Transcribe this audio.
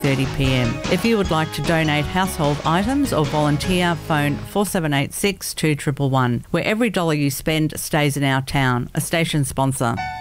8:30pm. If you would like to donate household items or volunteer, phone 4786 2111, where every dollar you spend stays in our town. A station sponsor.